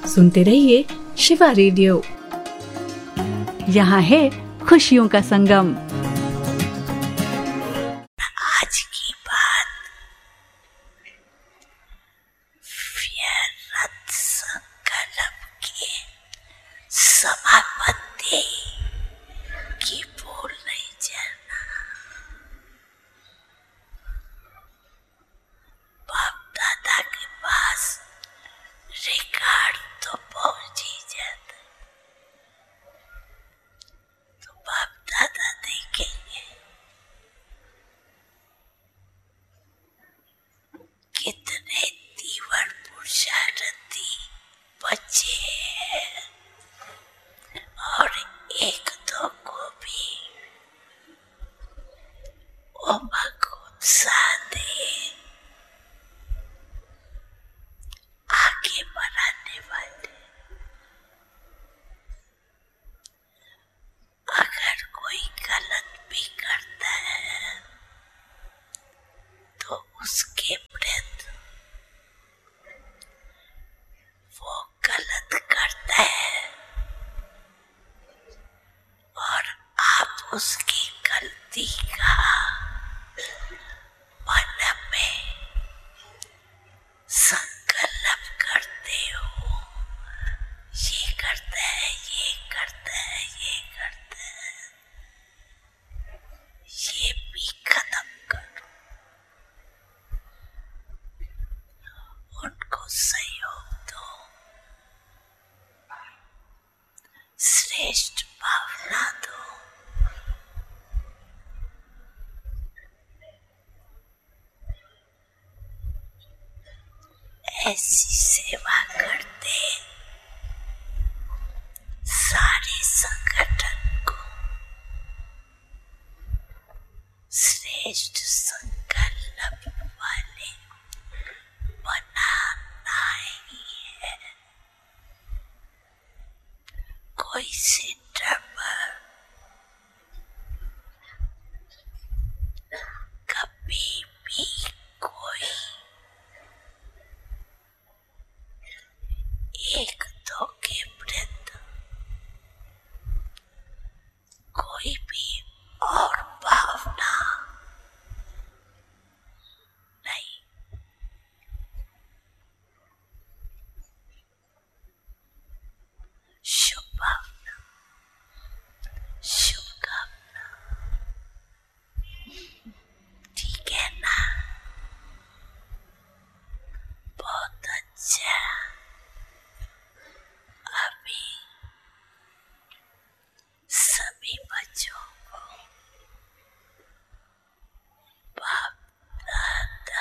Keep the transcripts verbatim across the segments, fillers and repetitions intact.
सुनते रहिए शिवा रेडियो। यहाँ है खुशियों का संगम। आज की बात व्यर्थ संकल्प के समापत्ति की भूल नहीं जाना। बाप दादा के पास रिकॉर्ड तो पहुंच ही जाता, तो बाप दादा देखेंगे कितने तीव्र पुरुषार्थी बच्चे हैं और एक दो को भी उमंग उत्साह दे आगे बढ़ाने वाले। अगर कोई गलत भी करता है तो उसके प्रति वो गलत करता है और आप उसकी गलती का मन में संकल्प करते हो, ये करता है, ये करता है, ये करता है, ये भी खत्म करो। उनको सहयोग दो, श्रेष्ठ भावना दो। ऐसी सेवा करते सारे संगठन को श्रेष्ठ संकल्प वाले बनाना ही है। कोई सेंटर पर कभी भी कोई एक दो के प्रति कोई भी और भावना नहीं। शुभ भावना, शुभकामना, ठीक है ना? बहुत अच्छा। अभी सभी बच्चों को बाप दादा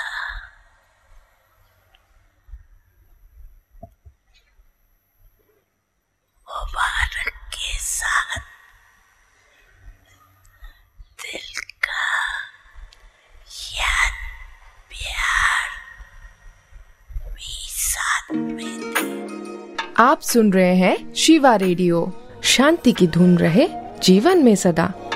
मुबारक के साथ दिल का याद प्यार भी साथ में दे। आप सुन रहे हैं शिवा रेडियो। शांति की धुन रहे जीवन में सदा।